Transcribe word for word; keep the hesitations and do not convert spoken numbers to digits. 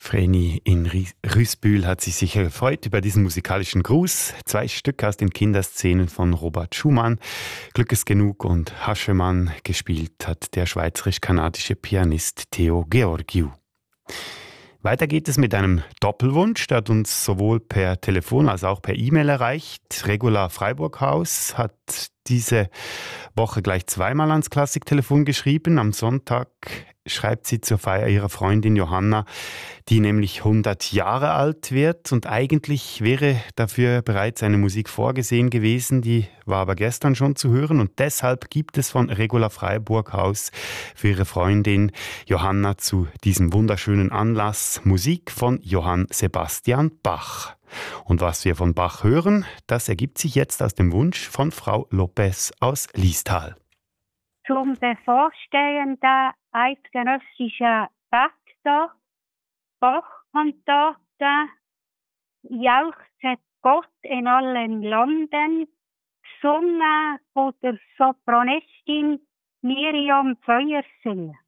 Vreni in Ries- Rüßbühl hat sich sicher gefreut über diesen musikalischen Gruß. Zwei Stücke aus den Kinderszenen von Robert Schumann, Glück ist genug und Haschemann, gespielt hat der schweizerisch-kanadische Pianist Theo Georgiou. Weiter geht es mit einem Doppelwunsch, der hat uns sowohl per Telefon als auch per E-Mail erreicht. Regula Freiburghaus hat diese Woche gleich zweimal ans Klassiktelefon geschrieben. Am Sonntag schreibt sie zur Feier ihrer Freundin Johanna, die nämlich hundert Jahre alt wird, und eigentlich wäre dafür bereits eine Musik vorgesehen gewesen, die war aber gestern schon zu hören, und deshalb gibt es von Regula Freiburghaus für ihre Freundin Johanna zu diesem wunderschönen Anlass Musik von Johann Sebastian Bach. Und was wir von Bach hören, das ergibt sich jetzt aus dem Wunsch von Frau Lopez aus Liestal. Zum bevorstehenden eidgenössischen Festtag Bach-Kantate jauchzet Gott in allen Landen, gesungen von der Sopranistin Miriam Feuersee.